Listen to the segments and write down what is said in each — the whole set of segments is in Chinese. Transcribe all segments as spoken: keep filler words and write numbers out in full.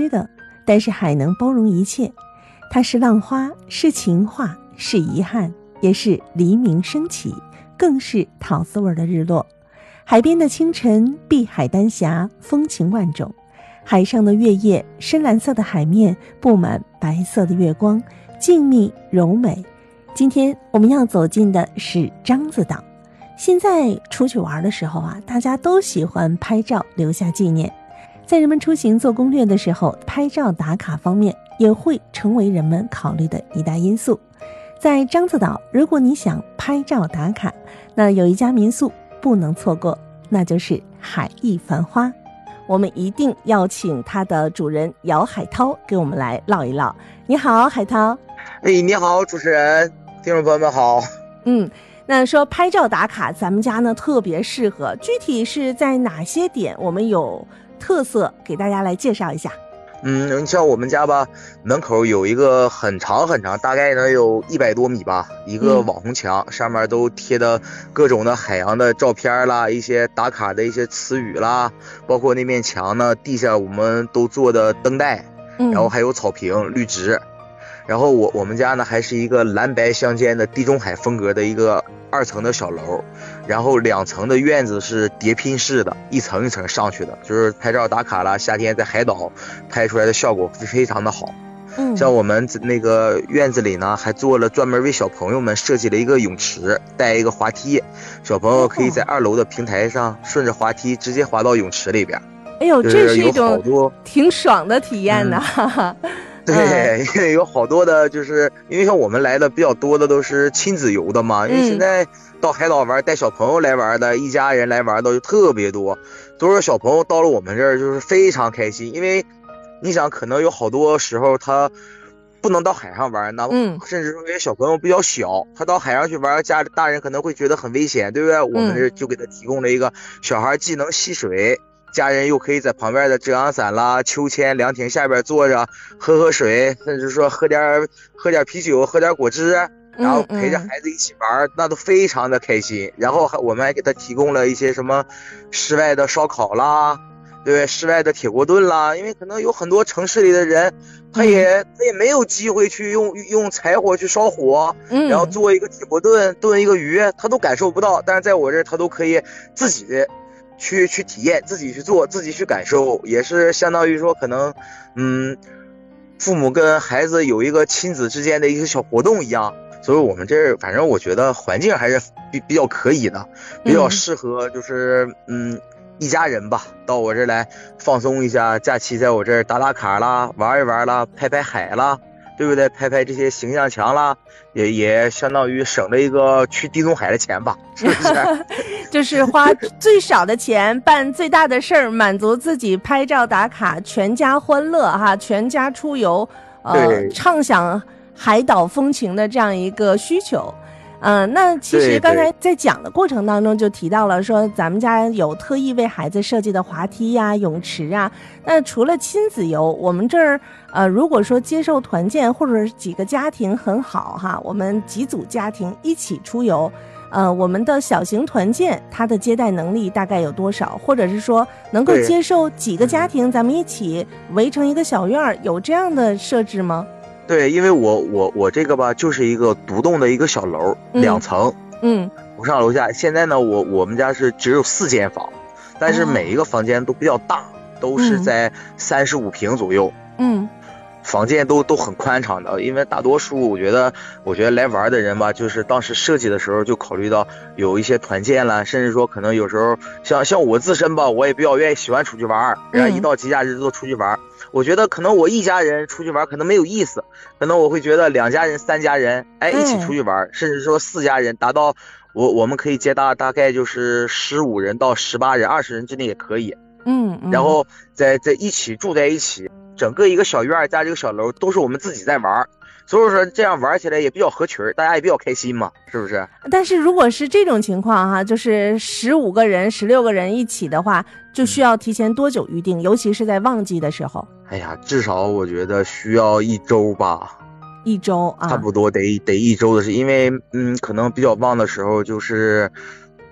知的，但是海能包容一切。它是浪花，是情话，是遗憾，也是黎明升起，更是桃子味的日落。海边的清晨，碧海丹霞，风情万种。海上的月夜，深蓝色的海面布满白色的月光，静谧柔美。今天我们要走进的是獐子岛。现在出去玩的时候啊，大家都喜欢拍照留下纪念。在人们出行做攻略的时候，拍照打卡方面也会成为人们考虑的一大因素。在獐子岛，如果你想拍照打卡，那有一家民宿不能错过，那就是海逸繁花。我们一定要请它的主人姚海涛给我们来唠一唠。你好，海涛。 哎，你好，主持人，听众朋友们好。 嗯，那说拍照打卡，咱们家呢特别适合，具体是在哪些点我们有特色，给大家来介绍一下。 嗯，你像我们家吧，门口有一个很长很长，大概能有一百多米吧，一个网红墙，嗯、上面都贴的各种的海洋的照片啦，一些打卡的一些词语啦，包括那面墙呢，地下我们都做的灯带，然后还有草坪、绿植。然后我我们家呢还是一个蓝白相间的地中海风格的一个二层的小楼，然后两层的院子是叠拼式的，一层一层上去的，就是拍照打卡啦，夏天在海岛拍出来的效果非常的好。嗯，像我们那个院子里呢，还做了专门为小朋友们设计了一个泳池，带一个滑梯，小朋友可以在二楼的平台上顺着滑梯直接滑到泳池里边。 哎呦，这是一种挺爽的体验呢。嗯对，因为有好多的，就是因为像我们来的比较多的都是亲子游的嘛，因为现在到海岛玩带小朋友来玩的，一家人来玩的就特别多，都是小朋友到了我们这儿就是非常开心，因为你想可能有好多时候他不能到海上玩，那甚至说因为小朋友比较小，他到海上去玩，家大人可能会觉得很危险，对不对？我们这就给他提供了一个小孩既能戏水，家人又可以在旁边的遮阳伞啦、秋千、凉亭下边坐着喝喝水，甚至说喝点喝点啤酒、喝点果汁，然后陪着孩子一起玩，嗯嗯那都非常的开心。然后还我们还给他提供了一些什么室外的烧烤啦，对，室外的铁锅炖啦，因为可能有很多城市里的人，他也他也没有机会去用用柴火去烧火，嗯，然后做一个铁锅炖炖一个鱼，他都感受不到。但是在我这儿，他都可以自己的。去去体验，自己去做，自己去感受，也是相当于说可能嗯父母跟孩子有一个亲子之间的一个小活动一样。所以我们这儿反正我觉得环境还是比比较可以的，比较适合就是嗯一家人吧，到我这儿来放松一下，假期在我这儿打打卡啦，玩一玩啦，拍拍海啦，对不对？拍拍这些形象墙啦，也也相当于省了一个去地中海的钱吧，是不是？ 就是花最少的钱办最大的事儿，满足自己拍照打卡，全家欢乐哈，全家出游，呃，畅享海岛风情的这样一个需求。嗯、呃，那其实刚才在讲的过程当中就提到了说，咱们家有特意为孩子设计的滑梯呀、啊、泳池啊。那除了亲子游，我们这儿呃，如果说接受团建或者几个家庭很好哈，我们几组家庭一起出游，呃，我们的小型团建它的接待能力大概有多少？或者是说能够接受几个家庭咱们一起围成一个小院儿，有这样的设置吗？ 对，因为我我我这个吧，就是一个独栋的一个小楼，嗯、两层，嗯，楼上楼下。现在呢，我我们家是只有四间房，但是每一个房间都比较大，哦、都是在三十五平左右，嗯，房间都都很宽敞的。因为大多数我觉得，我觉得来玩的人吧，就是当时设计的时候就考虑到有一些团建啦，甚至说可能有时候像像我自身吧，我也比较愿意喜欢出去玩，然后一到节假日都出去玩。嗯，我觉得可能我一家人出去玩可能没有意思，可能我会觉得两家人三家人哎一起出去玩，甚至说四家人达到我我们可以接大大概就是十五人到十八人二十人之内也可以，嗯，嗯然后在在一起住在一起，整个一个小院加这个小楼都是我们自己在玩，所以说这样玩起来也比较合群，大家也比较开心嘛，是不是？ 但是如果是这种情况哈，就是十五个人十六个人一起的话，就需要提前多久预定，尤其是在旺季的时候？ 哎呀，至少我觉得需要一周吧， 一周啊， 差不多得得一周的事，因为嗯，可能比较旺的时候就是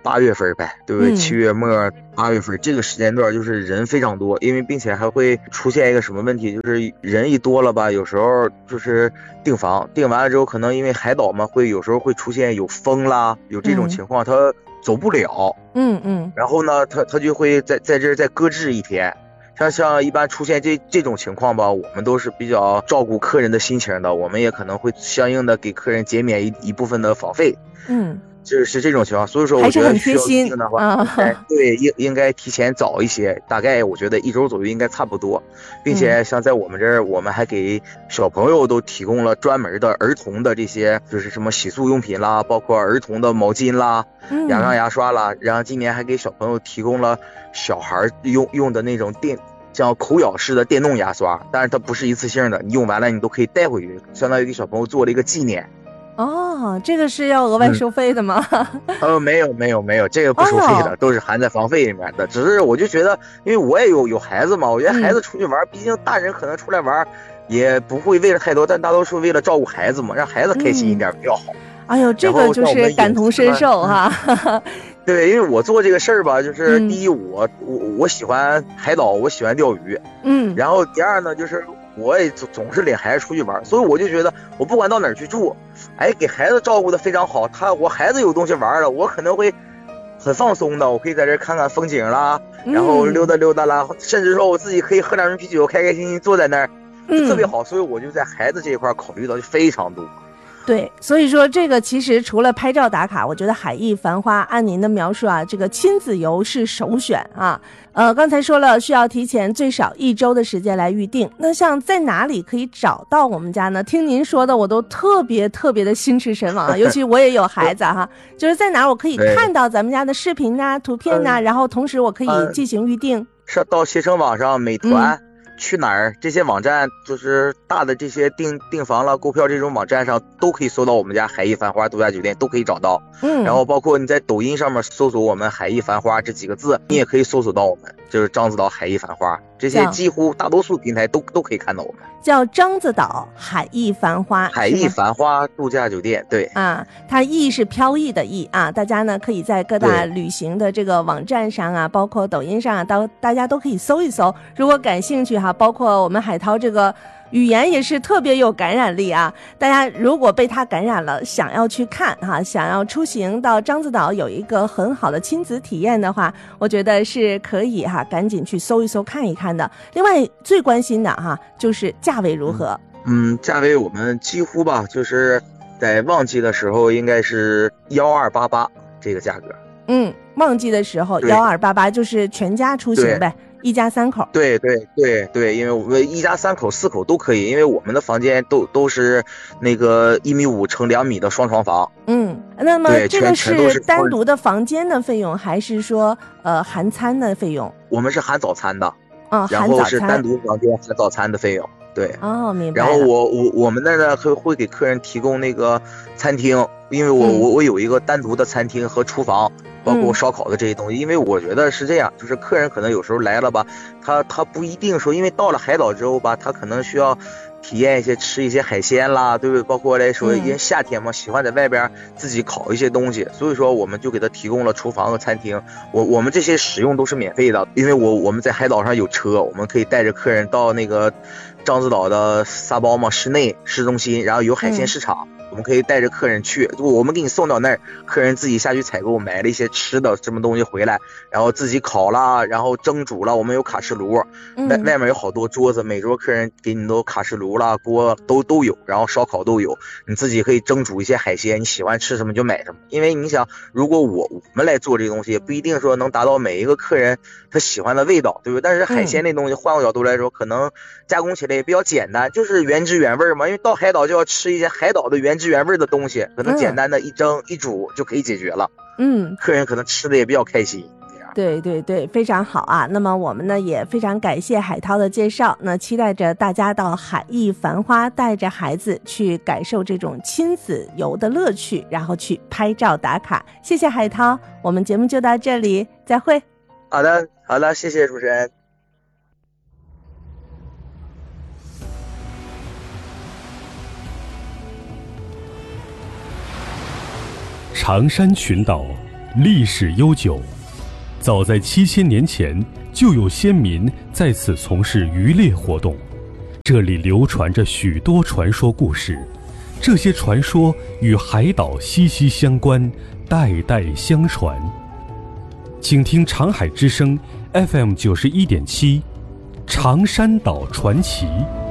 八月份呗，对不对？ 嗯七月末八月份这个时间段就是人非常多，因为并且还会出现一个什么问题，就是人一多了吧，有时候就是订房，订完了之后可能因为海岛嘛，会有时候会出现有风啦，有这种情况，他走不了， 嗯嗯， 然后呢，他他就会在在这儿再搁置一天。像像一般出现这这种情况吧，我们都是比较照顾客人的心情的，我们也可能会相应的给客人减免一一部分的房费。 嗯， 就是这种情况，所以说我觉得需要预定的话， 啊、 对，应应该提前早一些，大概我觉得一周左右应该差不多，并且像在我们这儿，我们还给小朋友都提供了专门的儿童的这些，就是什么洗漱用品啦，包括儿童的毛巾啦、 嗯、 牙刷、牙刷啦，然后今年还给小朋友提供了小孩用用的那种电。像口咬式的电动牙刷，但是它不是一次性的，你用完了你都可以带回去，相当于给小朋友做了一个纪念。 哦，这个是要额外收费的吗？ 嗯、呃，没有没有没有，这个不收费的，哦、都是含在房费里面的。只是我就觉得，因为我也有有孩子嘛，我觉得孩子出去玩，嗯、毕竟大人可能出来玩也不会为了太多，但大多数为了照顾孩子嘛，让孩子开心一点比较好。 嗯、哎呦，这个就是感同身受哈。 嗯对，因为我做这个事儿吧，就是第一，我我我喜欢海岛，我喜欢钓鱼， 嗯， 然后第二呢，就是我也总总是领孩子出去玩，所以我就觉得，我不管到哪儿去住，哎，给孩子照顾的非常好，他我孩子有东西玩了，我可能会很放松的，我可以在这看看风景啦，然后溜达溜达啦，嗯、甚至说我自己可以喝两瓶啤酒，开开心心坐在那儿，就特别好，所以我就在孩子这一块考虑到就非常多。 对，所以说这个其实除了拍照打卡，我觉得海逸繁花按您的描述啊，这个亲子游是首选啊。呃，刚才说了需要提前最少一周的时间来预定，那像在哪里可以找到我们家呢？听您说的我都特别特别的心驰神往啊，尤其我也有孩子哈，就是在哪我可以看到咱们家的视频呐、图片呐、然后同时我可以进行预定。 是到携程网上、美团。嗯去哪儿这些网站，就是大的这些订订房了、购票这种网站上都可以搜到我们家海逸繁花度假酒店，都可以找到。 嗯， 然后包括你在抖音上面搜索我们海逸繁花这几个字，你也可以搜索到我们，就是獐子岛海逸繁花，这些几乎大多数平台都都可以看到我们。 叫獐子岛海逸繁花， 海逸繁花度假酒店，对啊，它逸是飘逸的逸啊，大家呢可以在各大旅行的这个网站上啊，包括抖音上啊，都大家都可以搜一搜。如果感兴趣哈，包括我们海涛这个语言也是特别有感染力啊，大家如果被他感染了，想要去看哈，想要出行到獐子岛有一个很好的亲子体验的话，我觉得是可以哈，赶紧去搜一搜看一看的。另外最关心的哈就是价位如何？ 嗯，价位我们几乎吧，就是在旺季的时候应该是幺二八八这个价格。 嗯，旺季的时候幺二八八就是全家出行呗。一家三口， 对对对对，因为我们一家三口四口都可以，因为我们的房间都都是那个一米五乘两米的双床房。 嗯，那么这个是单独的房间的费用，还是说呃含餐的费用？ 我们是含早餐的， 嗯， 然后是单独房间含早餐的费用。对， 哦，明白。 然后我我我们那呢会会给客人提供那个餐厅，因为我、嗯、我我有一个单独的餐厅和厨房。包括烧烤的这些东西、嗯、因为我觉得是这样，就是客人可能有时候来了吧，他他不一定说，因为到了海岛之后吧，他可能需要体验一些吃一些海鲜啦，对不对？包括来说因为夏天嘛、嗯、喜欢在外边自己烤一些东西，所以说我们就给他提供了厨房和餐厅。我我们这些使用都是免费的，因为我我们在海岛上有车，我们可以带着客人到那个獐子岛的撒包嘛市内市中心，然后有海鲜市场、嗯，我们可以带着客人去，我们给你送到那儿，客人自己下去采购，买了一些吃的什么东西回来，然后自己烤啦，然后蒸煮了。我们有卡式炉，外外面有好多桌子，每桌客人给你都卡式炉啦、锅都都有，然后烧烤都有，你自己可以蒸煮一些海鲜，你喜欢吃什么就买什么。因为你想，如果我我们来做这东西，也不一定说能达到每一个客人他喜欢的味道，对不对？但是海鲜那东西，换个角度来说，可能加工起来也比较简单，就是原汁原味嘛。因为到海岛就要吃一些海岛的原汁原味的东西，可能简单的一蒸、嗯、一煮就可以解决了。嗯，客人可能吃的也比较开心。 对对对，非常好啊。那么我们呢也非常感谢海涛的介绍，那期待着大家到海逸繁花带着孩子去感受这种亲子游的乐趣，然后去拍照打卡。谢谢海涛，我们节目就到这里，再会。 好的好的，谢谢主持人。 长山群岛历史悠久，早在七千年前就有先民在此从事渔猎活动，这里流传着许多传说故事，这些传说与海岛息息相关，代代相传。请听长海之声 F M 九十一点七，长山岛传奇。